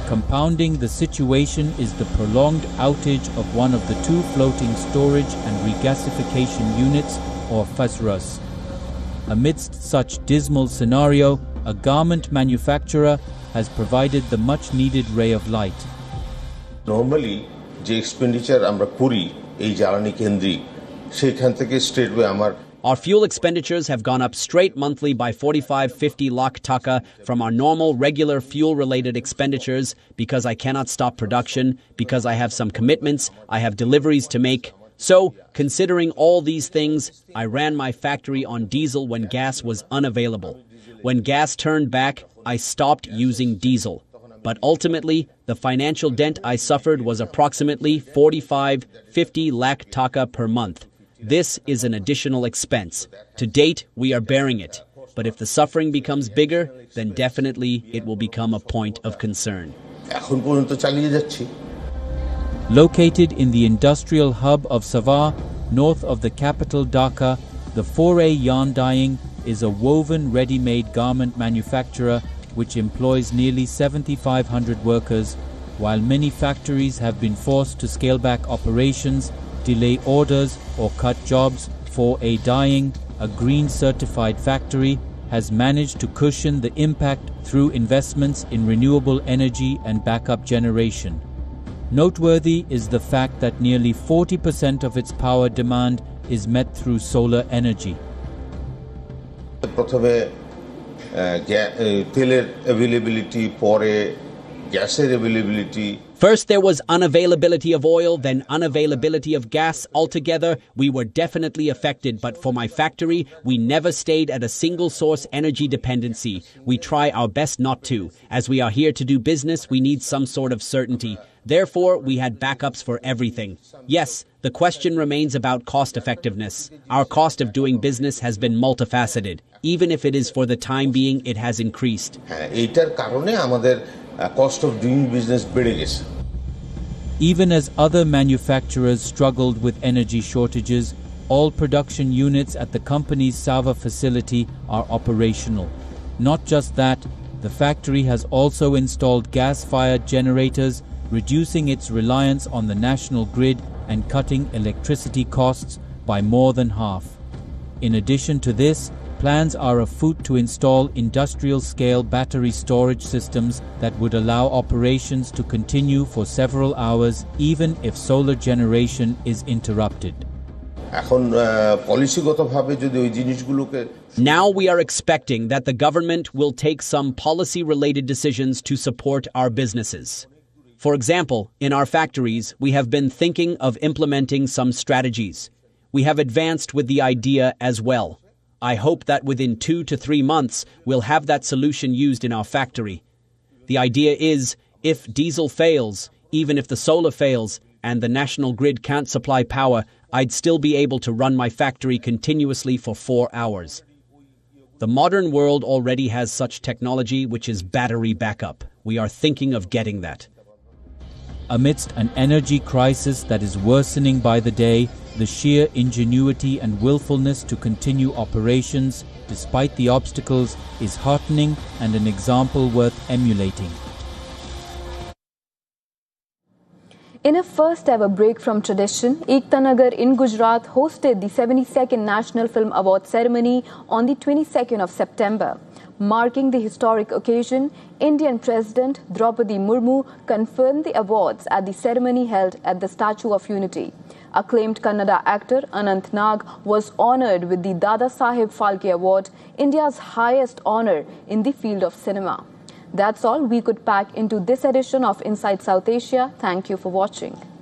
Compounding the situation is the prolonged outage of one of the two floating storage and regasification units, or FSRUs. Amidst such dismal scenario, a garment manufacturer has provided the much-needed ray of light. Normally, যে expenditure আমরা করি এই জ্বালানি কেন্দ্রিক সেখান থেকে straightway আমার Our fuel expenditures have gone up straight monthly by 45-50 lakh taka from our normal, regular fuel-related expenditures because I cannot stop production, because I have some commitments, I have deliveries to make. So, considering all these things, I ran my factory on diesel when gas was unavailable. When gas turned back, I stopped using diesel. But ultimately, the financial dent I suffered was approximately 45-50 lakh taka per month. This is an additional expense. To date, we are bearing it. But if the suffering becomes bigger, then definitely it will become a point of concern. Located in the industrial hub of Savar, north of the capital Dhaka, the Foray Yarn Dyeing is a woven ready-made garment manufacturer which employs nearly 7,500 workers, while many factories have been forced to scale back operations, delay orders or cut jobs. Foray Dyeing, a green certified factory, has managed to cushion the impact through investments in renewable energy and backup generation. Noteworthy is the fact that nearly 40% of its power demand is met through solar energy. প্রথমে তেলের availability, পরে গ্যাসের availability. First there was unavailability of oil, then unavailability of gas. Altogether, we were definitely affected, but for my factory, we never stayed at a single source energy dependency. We try our best not to. As we are here to do business, we need some sort of certainty. Therefore, we had backups for everything. Yes, the question remains about cost effectiveness. Our cost of doing business has been multifaceted. Even if it is for the time being, it has increased. এইটার কারণে আমাদের cost of doing business বেড়ে গেছে. Even as other manufacturers struggled with energy shortages, all production units at the company's Savar facility are operational. Not just that, the factory has also installed gas-fired generators, reducing its reliance on the national grid and cutting electricity costs by more than half. In addition to this, plans are afoot to install industrial-scale battery storage systems that would allow operations to continue for several hours even if solar generation is interrupted. Now we are expecting that the government will take some policy-related decisions to support our businesses. For example, in our factories, we have been thinking of implementing some strategies. We have advanced with the idea as well. I hope that within 2 to 3 months, we'll have that solution used in our factory. The idea is, if diesel fails, even if the solar fails, and the national grid can't supply power, I'd still be able to run my factory continuously for 4 hours. The modern world already has such technology which is battery backup. We are thinking of getting that. Amidst an energy crisis that is worsening by the day, the sheer ingenuity and willfulness to continue operations despite the obstacles is heartening and an example worth emulating. In a first-ever break from tradition, Ekta Nagar in Gujarat hosted the 72nd National Film Award ceremony on the 22nd of September. Marking the historic occasion, Indian President Draupadi Murmu conferred the awards at the ceremony held at the Statue of Unity. Acclaimed Kannada actor Anant Nag was honoured with the Dada Saheb Phalke Award, India's highest honour in the field of cinema. That's all we could pack into this edition of Inside South Asia. Thank you for watching.